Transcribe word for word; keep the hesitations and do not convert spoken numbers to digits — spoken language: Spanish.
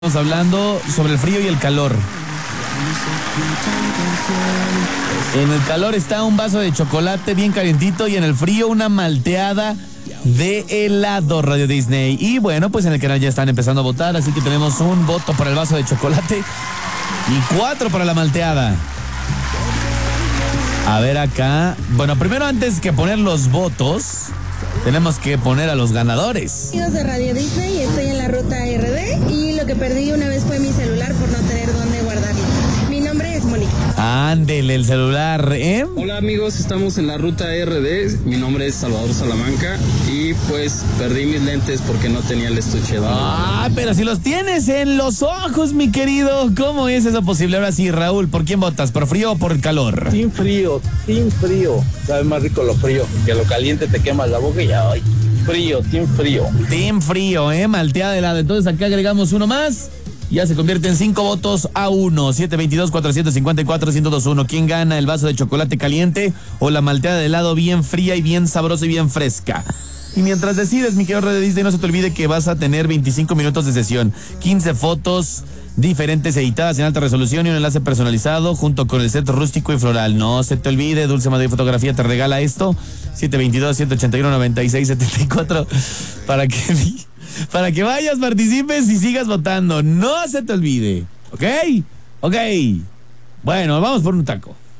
Estamos hablando sobre el frío y el calor. En el calor está un vaso de chocolate bien calientito y en el frío una malteada de helado, Radio Disney. Y bueno, pues en el canal ya están empezando a votar, así que tenemos un voto para el vaso de chocolate y cuatro para la malteada. A ver acá. Bueno, primero antes que poner los votos, tenemos que poner a los ganadores. Amigos de Radio Disney, estoy en la ruta R D y lo que perdí una vez fue mi celular por no tener dónde guardarlo. Mi nombre es Mónica. Ándele el celular, ¿eh? Hola amigos, estamos en la ruta R D, mi nombre es Salvador Salamanca y pues perdí mis lentes porque no tenía el estuche. Ah, pero si los tienes en los ojos, mi querido, ¿cómo es eso posible? Ahora sí, Raúl, ¿por quién votas? ¿Por frío o por calor? Sin frío, sin frío. Sabe más rico lo frío, que lo caliente te quema la boca y ya, ay, frío, sin frío. Team frío, ¿eh? Malteada de helado. Entonces acá agregamos uno más. Ya se convierte en cinco votos a uno. siete veintidós, cuatrocientos cincuenta y cuatro, ciento veintiuno. ¿Quién gana, el vaso de chocolate caliente o la malteada de helado bien fría y bien sabrosa y bien fresca? Y mientras decides, mi querido Radio Disney, no se te olvide que vas a tener veinticinco minutos de sesión, quince fotos diferentes editadas en alta resolución y un enlace personalizado junto con el set rústico y floral. No se te olvide, Dulce Madrid Fotografía te regala esto. siete veintidós, ciento ochenta y uno, noventa y seis, setenta y cuatro para que... Para que vayas, participes y sigas votando. No se te olvide. ¿Ok? Ok. Bueno, vamos por un taco.